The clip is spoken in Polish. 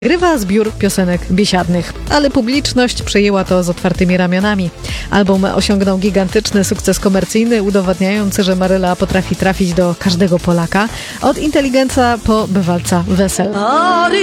Grywa zbiór piosenek biesiadnych, ale publiczność przyjęła to z otwartymi ramionami. Album osiągnął gigantyczny sukces komercyjny, udowodniający, że Maryla potrafi trafić do każdego Polaka, od inteligenca po bywalca wesel.